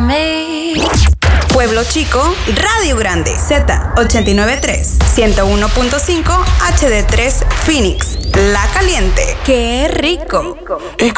me. Pueblo Chico, Radio Grande, Z89.3, 101.5 HD3 Phoenix, La Caliente. ¡Qué rico!